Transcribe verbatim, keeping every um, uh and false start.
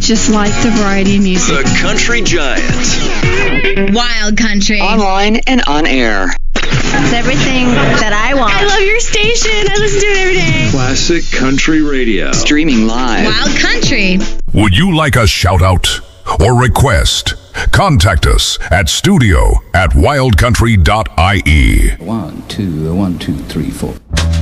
just like the variety of music. The Country Giant. Wild Country. Online and on air. It's everything that I want. I love your station. I listen to it every day. Classic Country Radio. Streaming live. Wild Country. Would you like a shout out or request? Contact us at studio at wild country dot I E. One, two, one, two, three, four.